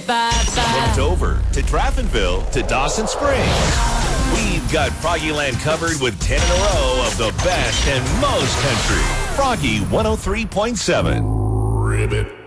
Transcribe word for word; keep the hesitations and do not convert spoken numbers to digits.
From Dover to Draftonville to Dawson Springs, we've got Froggy Land covered with ten in a row of the best and most country. Froggy one oh three point seven. Ribbit.